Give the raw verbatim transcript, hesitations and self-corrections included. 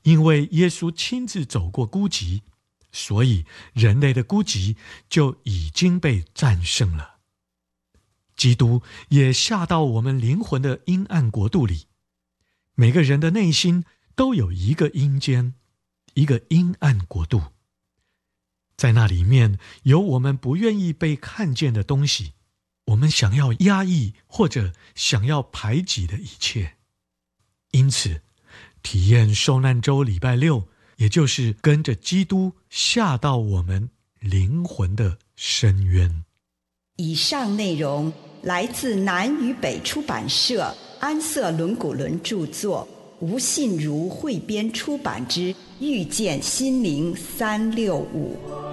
因为耶稣亲自走过孤寂，所以人类的孤寂就已经被战胜了。基督也下到我们灵魂的阴暗国度里，每个人的内心都有一个阴间，一个阴暗国度，在那里面有我们不愿意被看见的东西，我们想要压抑或者想要排挤的一切。因此体验受难周礼拜六，也就是跟着基督下到我们灵魂的深渊。 以上内容来自南与北出版社安瑟伦古伦著作，吴信如汇编出版之《遇见心灵三六五》。